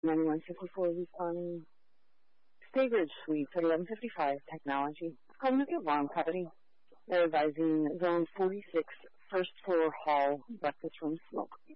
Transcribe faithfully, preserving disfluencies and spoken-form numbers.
ninety-one fifty-four Wisconsin Staybridge Suites at eleven fifty-five Technology. Calling with your alarm property. They're advising zone forty-six, first floor hall, breakfast room smoke.